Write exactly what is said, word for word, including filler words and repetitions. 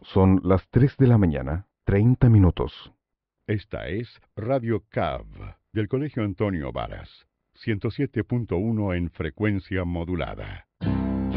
Son las tres de la mañana, treinta minutos. Esta es Radio C A V del Colegio Antonio Varas, ciento siete punto uno en frecuencia modulada.